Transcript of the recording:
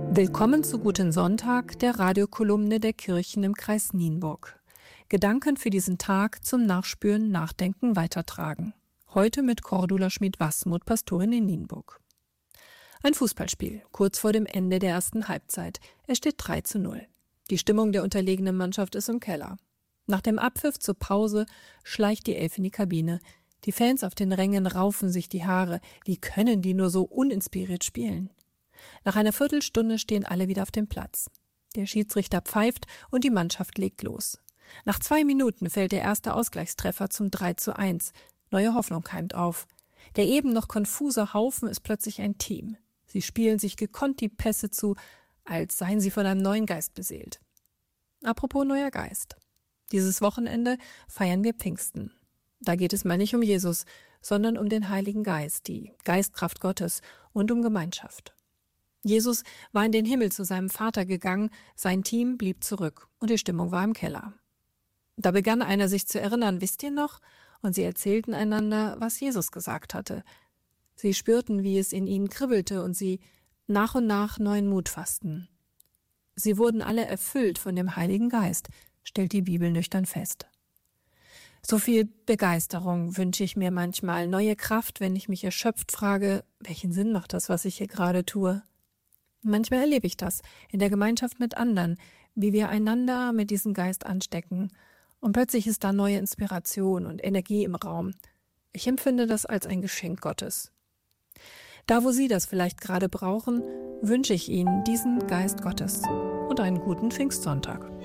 Willkommen zu Guten Sonntag, der Radiokolumne der Kirchen im Kreis Nienburg. Gedanken für diesen Tag zum Nachspüren, Nachdenken, Weitertragen. Heute mit Cordula Schmid-Wassmuth, Pastorin in Nienburg. Ein Fußballspiel, kurz vor dem Ende der ersten Halbzeit. Es steht 3:0. Die Stimmung der unterlegenen Mannschaft ist im Keller. Nach dem Abpfiff zur Pause schleicht die Elf in die Kabine. Die Fans auf den Rängen raufen sich die Haare. Wie können die nur so uninspiriert spielen? Nach einer Viertelstunde stehen alle wieder auf dem Platz. Der Schiedsrichter pfeift und die Mannschaft legt los. Nach 2 Minuten fällt der erste Ausgleichstreffer zum 3:1. Neue Hoffnung keimt auf. Der eben noch konfuse Haufen ist plötzlich ein Team. Sie spielen sich gekonnt die Pässe zu, als seien sie von einem neuen Geist beseelt. Apropos neuer Geist. Dieses Wochenende feiern wir Pfingsten. Da geht es mal nicht um Jesus, sondern um den Heiligen Geist, die Geistkraft Gottes und um Gemeinschaft. Jesus war in den Himmel zu seinem Vater gegangen, sein Team blieb zurück und die Stimmung war im Keller. Da begann einer sich zu erinnern, wisst ihr noch? Und sie erzählten einander, was Jesus gesagt hatte. Sie spürten, wie es in ihnen kribbelte und sie nach und nach neuen Mut fassten. Sie wurden alle erfüllt von dem Heiligen Geist, stellt die Bibel nüchtern fest. So viel Begeisterung wünsche ich mir manchmal, neue Kraft, wenn ich mich erschöpft frage, welchen Sinn macht das, was ich hier gerade tue? Manchmal erlebe ich das in der Gemeinschaft mit anderen, wie wir einander mit diesem Geist anstecken. Und plötzlich ist da neue Inspiration und Energie im Raum. Ich empfinde das als ein Geschenk Gottes. Da, wo Sie das vielleicht gerade brauchen, wünsche ich Ihnen diesen Geist Gottes und einen guten Pfingstsonntag.